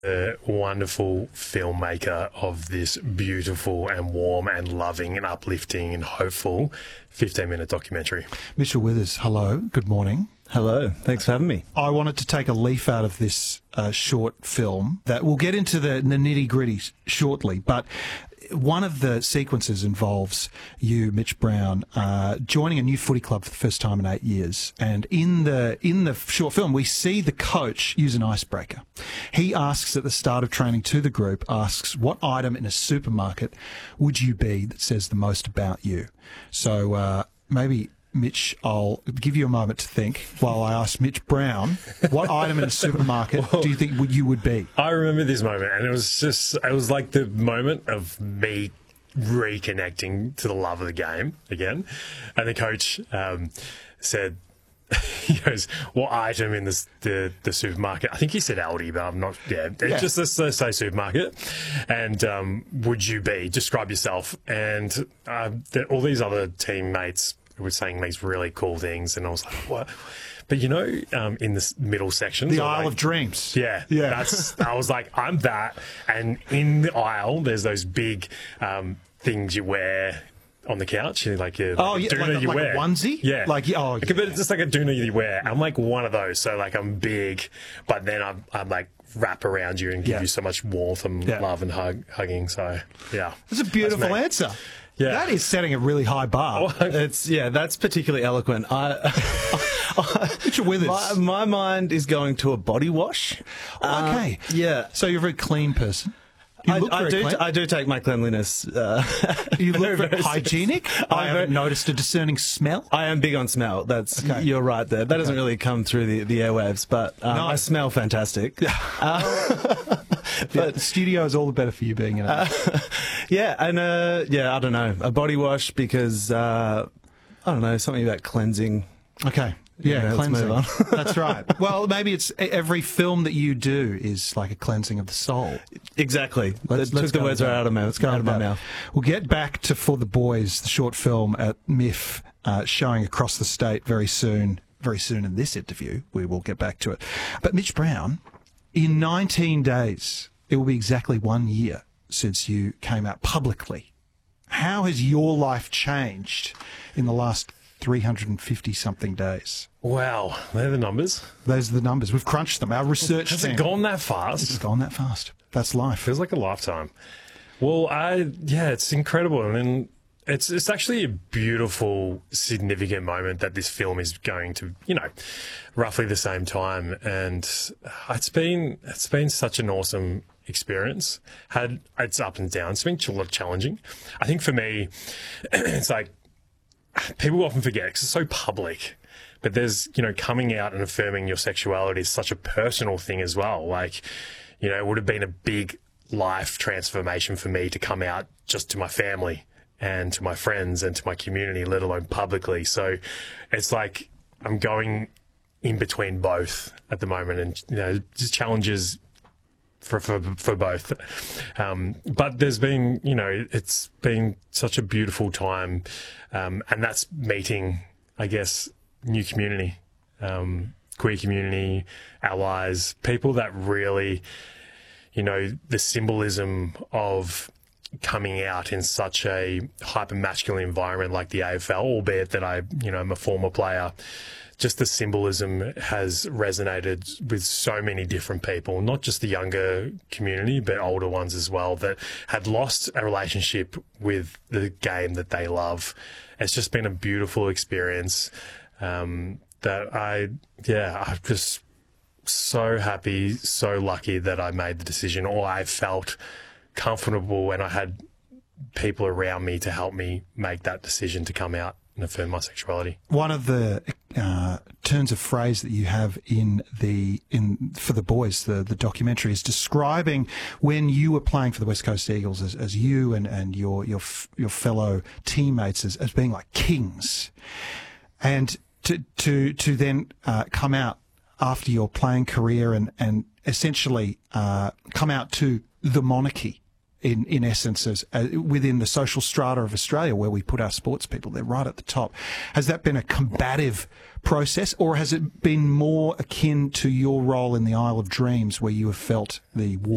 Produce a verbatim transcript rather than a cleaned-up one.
the wonderful filmmaker of this beautiful and warm and loving and uplifting and hopeful fifteen-minute documentary. Mitchell Withers, hello, good morning. Hello, thanks for having me. I wanted to take a leaf out of this uh, short film that we'll get into the, the nitty-gritty shortly, but one of the sequences involves you, Mitch Brown, uh, joining a new footy club for the first time in eight years. And in the in the short film, we see the coach use an icebreaker. He asks at the start of training to the group, asks, what item in a supermarket would you be that says the most about you? So uh, maybe... Mitch, I'll give you a moment to think while I ask Mitch Brown, what item in a supermarket well, do you think would you would be? I remember this moment, and it was just, it was like the moment of me reconnecting to the love of the game again. And the coach um, said, he goes, what item in the, the the supermarket? I think he said Aldi, but I'm not, yeah. yeah. Just let's, let's say supermarket. And um, would you be? Describe yourself. And uh, the, all these other teammates were saying these really cool things, and I was like, what? But you know, um, in the middle section, the Isle like, of Dreams. Yeah, yeah. That's. I was like, I'm that, and in the aisle, there's those big um, things you wear on the couch, like your oh like yeah, a doona like, a, you like wear. a onesie. Yeah, like oh, like yeah. a bit, just like a doona you wear. I'm like one of those, so like I'm big, but then I'm, I'm like wrap around you and give yeah. you so much warmth and yeah. love and hug, hugging. So yeah, that's a beautiful that's answer. Yeah. That is setting a really high bar. It's yeah, that's particularly eloquent. I, Mitchell Withers. My, my mind is going to a body wash. Okay. Uh, yeah. So you're a very clean person. You I, look I very do. clean. I do take my cleanliness. Uh, You look very, very very hygienic. I haven't very, noticed a discerning smell. I am big on smell. That's Okay. You're right there. That doesn't really come through the, the airwaves, but um, No. I smell fantastic. uh, But the studio is all the better for you being in it. Uh, yeah, and uh, yeah, I don't know, a body wash because uh, I don't know, something about cleansing. Okay. Yeah, Yeah, let's cleansing. move on. That's right. Well, maybe it's every film that you do is like a cleansing of the soul. Exactly. Let's, That let's took the go words with right that. out of my, Let's go out with of my that. mouth. We'll get back to For the Boys, the short film at M I F, uh, showing across the state very soon. Very soon in this interview, we will get back to it. But Mitch Brown, in nineteen days, it will be exactly one year since you came out publicly. How has your life changed in the last three hundred fifty something days? wow, they're the numbers. Those are the numbers. We've crunched them. Our research Has team. it gone that It's fast? gone that fast. That's life. Feels like a lifetime. Well, I yeah, it's incredible. I mean, it's it's actually a beautiful, significant moment that this film is going to, you know, roughly the same time, and it's been it's been such an awesome experience. Had its up and downs. It's been a lot challenging. I think for me, it's like people often forget because it's so public. But there's, you know, coming out and affirming your sexuality is such a personal thing as well. Like, you know, it would have been a big life transformation for me to come out just to my family and to my friends and to my community, let alone publicly. So it's like I'm going in between both at the moment, and, you know, just challenges for for, for both. Um, but there's been, you know, it's been such a beautiful time, um, and that's meeting, I guess, new community, um, queer community, allies, people that really, you know, the symbolism of coming out in such a hyper-masculine environment like the A F L, albeit that I, you know, I'm a former player, just the symbolism has resonated with so many different people, not just the younger community, but older ones as well, that had lost a relationship with the game that they love. It's just been a beautiful experience. Um, that I, yeah, I'm just so happy, so lucky that I made the decision, or I felt comfortable and I had people around me to help me make that decision to come out and affirm my sexuality. One of the uh, turns of phrase that you have in the in For the Boys, the, the documentary, is describing when you were playing for the West Coast Eagles as, as you and, and your your your fellow teammates as, as being like kings, and to to to then uh, come out after your playing career and and essentially uh, come out to the monarchy. In, in essence, as, uh, within the social strata of Australia, where we put our sports people, they're right at the top. Has that been a combative process, or has it been more akin to your role in the Isle of Dreams, where you have felt the war?